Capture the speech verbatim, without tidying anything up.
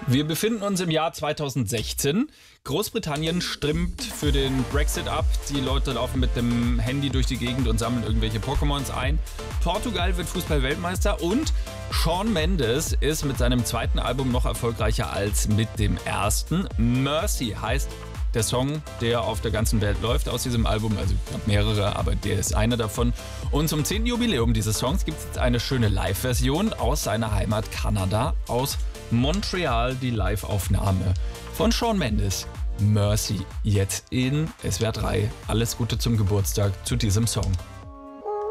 Wir befinden uns im Jahr zweitausendsechzehn. Großbritannien stimmt für den Brexit ab. Die Leute laufen mit dem Handy durch die Gegend und sammeln irgendwelche Pokémons ein. Portugal wird Fußball-Weltmeister und Shawn Mendes ist mit seinem zweiten Album noch erfolgreicher als mit dem ersten. Mercy heißt der Song, der auf der ganzen Welt läuft aus diesem Album. Also ich habe mehrere, aber der ist einer davon. Und zum zehnten Jubiläum dieses Songs gibt es jetzt eine schöne Live-Version aus seiner Heimat Kanada, aus Montreal, die Live-Aufnahme von Shawn Mendes. Mercy, jetzt in S W R drei. Alles Gute zum Geburtstag zu diesem Song.